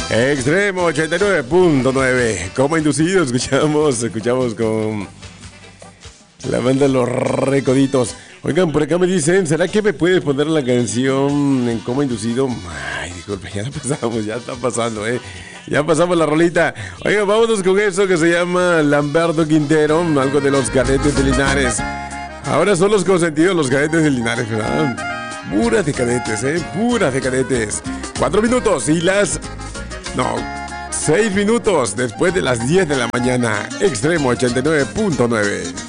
Extremo 89.9. Como inducido, escuchamos con la banda Los Recoditos. Oigan, por acá me dicen, ¿será que me puedes poner la canción en Como Inducido? Ay, disculpe, ya la pasamos, ya está pasando, ya pasamos la rolita. Oigan, vámonos con eso que se llama Lamberto Quintero, algo de los Cadetes de Linares. Ahora son los consentidos los Cadetes de Linares, ¿verdad? Puras de cadetes, puras de cadetes. 4 minutos y 6 minutos después de las 10 de la mañana. Extremo 89.9.